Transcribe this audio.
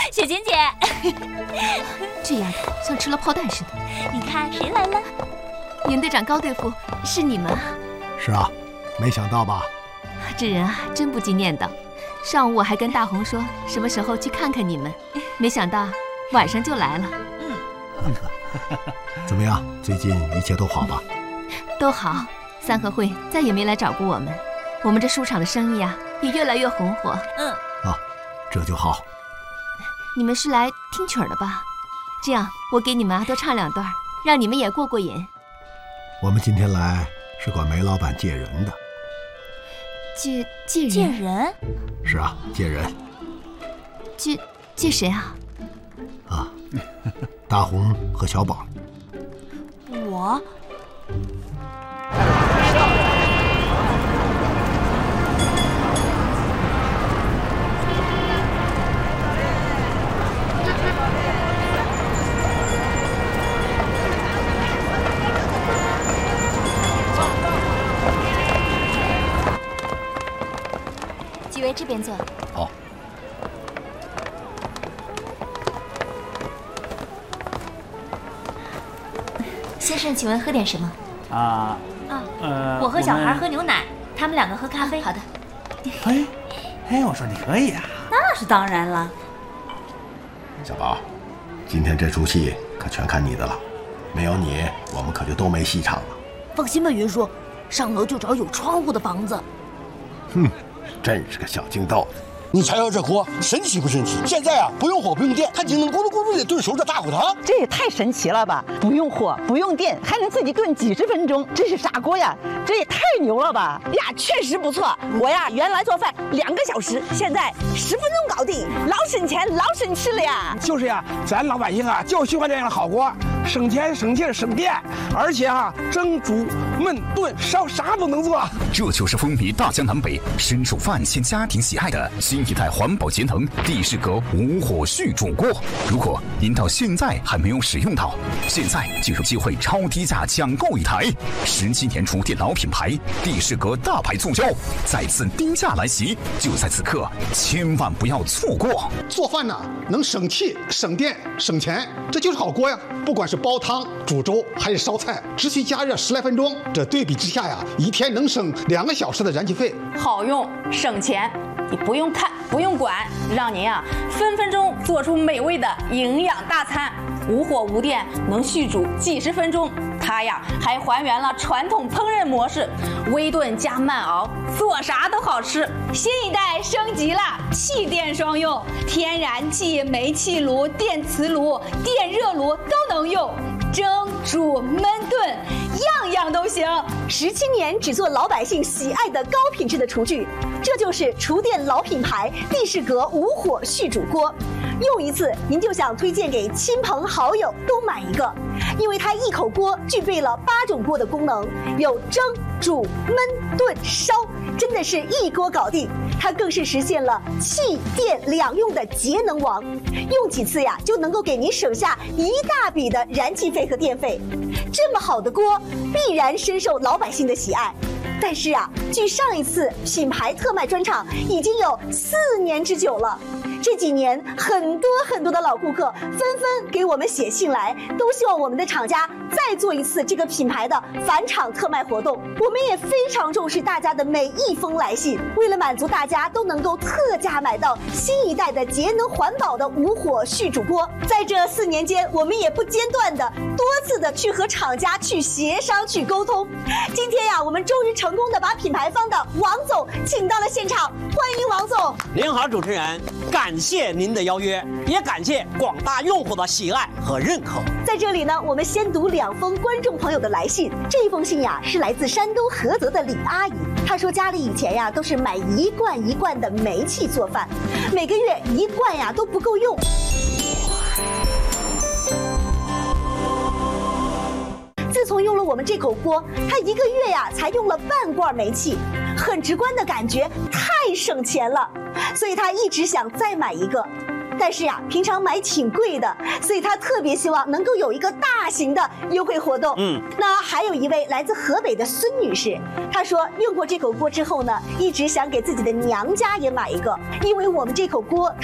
雪琴姐， 这丫头像吃了炮弹似的。 你看谁来了？ 营队长高队副，是你们啊？ 是啊，没想到吧？ 这人啊，真不经念叨。上午我还跟大红说什么时候去看看你们，没想到晚上就来了。 怎么样？最近一切都好吧？ 都好，三合会再也没来找过我们。我们这书场的生意啊，也越来越红火。 这就好。 你们是来听曲儿的吧？这样，我给你们多唱2段，让你们也过过瘾。 我们今天来是管梅老板借人的。 借人？ 借人？ 是啊，借人。 借谁啊？ 大红和小宝。 我？几位这边坐。 好。 先生，请问喝点什么？我和小孩喝牛奶，他们2个喝咖啡。好的。 我说你可以啊。 那是当然了。 小宝，今天这出戏可全看你的了，没有你，我们可就都没戏唱了。 放心吧，云叔，上楼就找有窗户的房子。 真是个小精豆子。 你瞧瞧这锅，神奇不神奇？现在啊，不用火不用电，它就能咕噜咕噜的炖熟这大骨汤。 这也太神奇了吧！不用火不用电，还能自己炖几10分钟，这是啥锅呀？这也太牛了吧！ 呀，确实不错。我呀，原来做饭2个小时，现在10分钟搞定，老省钱老省事了呀。 就是呀，咱老百姓啊就喜欢这样的好锅，省钱省劲省电，而且蒸煮焖炖烧啥都能做。 这就是风靡大江南北、深受万千家庭喜爱的新一代环保节能帝释阁无火续煮锅。如果您到现在还没有使用到，现在就有机会超低价抢购一台。17年厨电老品牌帝释阁大牌促销，再次低价来袭，就在此刻，千万不要错过。 做饭呢，能省气、省电、省钱，这就是好锅呀！不管是煲汤、煮粥还是烧菜，只需加热10来分钟，这对比之下呀，一天能省2个小时的燃气费。 好用省钱，你不用看不用管，让您分分钟做出美味的营养大餐。无火无电，能续煮几10分钟。它还还原了传统烹饪模式，微炖加慢熬，做啥都好吃。新一代升级了，气电双用，天然气、煤气炉、电磁炉、电热炉都能用，蒸、煮、焖、炖，样样都行。 17年只做老百姓喜爱的高品质的厨具，这就是厨电老品牌帝释阁无火续煮锅。用一次，您就想推荐给亲朋好友都买一个，因为它一口锅具备了8种锅的功能，有蒸、煮、焖、炖、烧，真的是一锅搞定。它更是实现了气电2用的节能王，用几次就能够给您省下一大笔的燃气费和电费。这么好的锅，必然深受老百姓的喜爱。但是距上一次品牌特卖专场已经有4年之久了。这几年，很多的老顾客纷纷给我们写信来，都希望我们的厂家再做一次这个品牌的返场特卖活动。我们也非常重视大家的每一封来信，为了满足大家都能够特价买到新一代的节能环保的无火续煮锅，在这4年间，我们也不间断的多次的去和厂家去协商去沟通。今天我们终于成功的把品牌方的王总请到了现场，欢迎王总。 您好，主持人，感谢您的邀约，也感谢广大用户的喜爱和认可。 在这里呢，我们先读2封观众朋友的来信。这一封信是来自山东菏泽的李阿姨，她说家里以前都是买1罐1罐的煤气做饭，每个月1罐都不够用。自从用了我们这口锅，她1个月才用了半罐煤气，很直观的感觉太省钱了，所以她一直想再买一个。但是平常买挺贵的，所以她特别希望能够有一个大型的优惠活动。那还有一位来自河北的孙女士，她说用过这口锅之后呢，一直想给自己的娘家也买一个，因为我们这口锅